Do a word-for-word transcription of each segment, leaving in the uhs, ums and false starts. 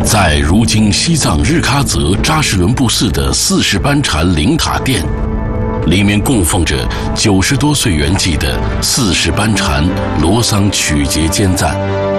在如今西藏日喀则扎什伦布寺的四世班禅灵塔殿，里面供奉着九十多岁圆寂的四世班禅罗桑曲节坚赞。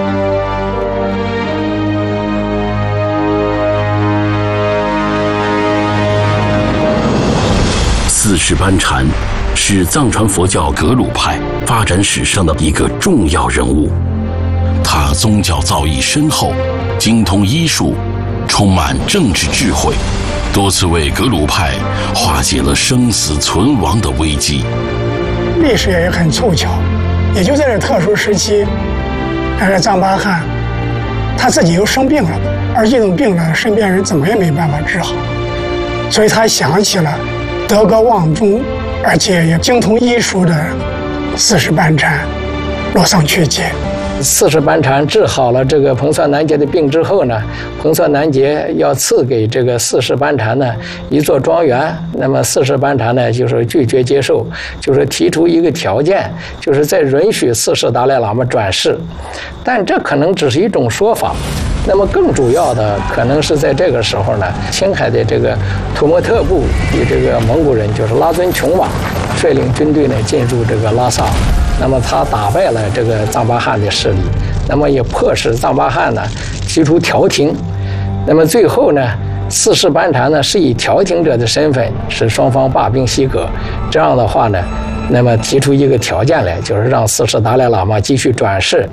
四世班禅是藏传佛教格鲁派发展史上的一个重要人物，他宗教造诣深厚，精通医术，充满政治智慧，多次为格鲁派化解了生死存亡的危机。 历史也很凑巧，也就在这特殊时期，那个藏巴汗他自己又生病了，而这种病呢，身边人怎么也没办法治好，所以他想起了德高望重而且也精通医术的四世班禅罗桑曲节。 四世班禅治好了这个彭算南杰的病之后呢，彭算南杰要赐给这个四世班禅呢一座庄园。那么四世班禅呢就是拒绝接受，就是提出一个条件，就是在允许四世达赖喇嘛转世。但这可能只是一种说法。那么更主要的可能是在这个时候呢，青海的这个土默特部与这个蒙古人就是拉尊琼瓦率领军队呢进入这个拉萨。那么他打败了这个藏巴汗的势力，那么也迫使藏巴汗呢提出调停。那么最后呢，四世班禅呢是以调停者的身份使双方罢兵西革。这样的话呢，那么提出一个条件来，就是让四世达赖喇嘛继续转世。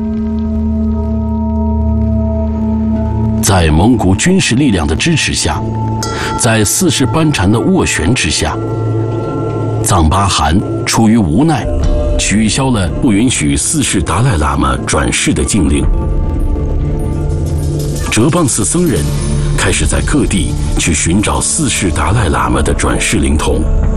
在蒙古军事力量的支持下，在四世班禅的斡旋之下，藏巴汗出于无奈，取消了不允许四世达赖喇嘛转世的禁令。哲蚌寺僧人开始在各地去寻找四世达赖喇嘛的转世灵童。